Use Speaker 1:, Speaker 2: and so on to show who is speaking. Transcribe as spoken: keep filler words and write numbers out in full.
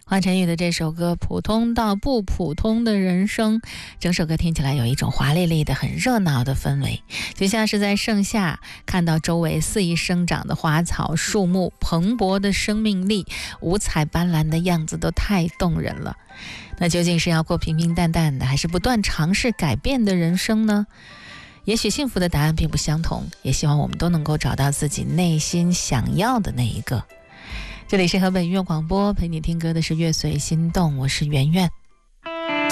Speaker 1: 华晨宇的这首歌《普通到不普通的人生》，整首歌听起来有一种华丽丽的、很热闹的氛围，就像是在盛夏看到周围肆意生长的花草树木，蓬勃的生命力，五彩斑斓的样子都太动人了。那究竟是要过平平淡淡的，还是不断尝试改变的人生呢？也许幸福的答案并不相同，也希望我们都能够找到自己内心想要的那一个。这里是河北音乐广播，陪你听歌的是乐随心动，我是圆圆。